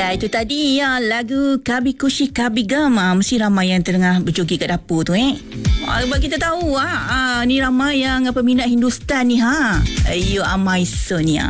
Ya, itu tadi ya lagu Kabi Kushi Kabi Gama. Mesti ramai yang tengah berjoget kat dapur tu Bagi kita tahu ni ramai yang peminat Hindustan ni Ayo Amai Sonia.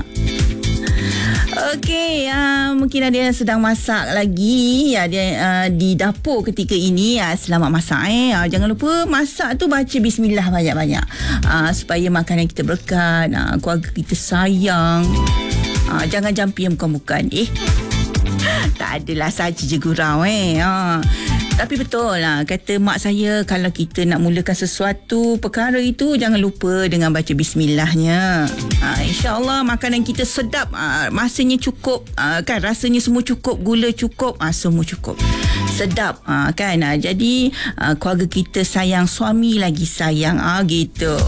Okey, mungkin ada yang sedang masak lagi dia di dapur ketika ini. Selamat masak jangan lupa masak tu baca bismillah banyak-banyak supaya makanan kita berkat, keluarga kita sayang. Jangan jampi yang bukan-bukan. Tak adalah saja je gurau Tapi betul lah kata mak saya, kalau kita nak mulakan sesuatu perkara itu, jangan lupa dengan baca bismillahnya. InsyaAllah makanan kita sedap, masanya cukup, kan, rasanya semua cukup, gula cukup, semua cukup, sedap kan. Jadi keluarga kita sayang, suami lagi sayang gitu.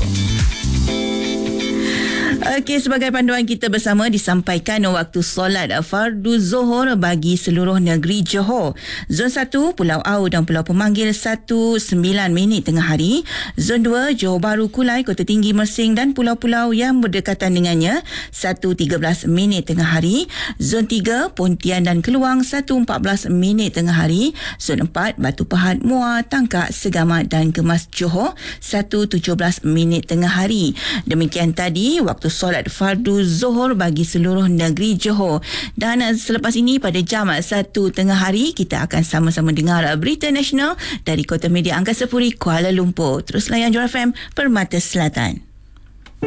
Okey, sebagai panduan kita bersama disampaikan waktu solat fardu Zuhur bagi seluruh negeri Johor. Zon 1 Pulau Au dan Pulau Pemanggil 1:09 tengah hari. Zon 2 Johor Bahru, Kulai, Kota Tinggi, Mersing dan pulau-pulau yang berdekatan dengannya 1:13 tengah hari. Zon 3 Pontian dan Keluang 1:14 tengah hari. Zon 4 Batu Pahat, Muar, Tangkak, Segamat dan Kemas Johor 1:17 tengah hari. Demikian tadi waktu solat fardu Zuhur bagi seluruh negeri Johor. Dan selepas ini pada jam 1 tengah hari kita akan sama-sama dengar berita nasional dari Kota Media Angkasa Puri, Kuala Lumpur. Terus layan Johor FM, Permata Selatan.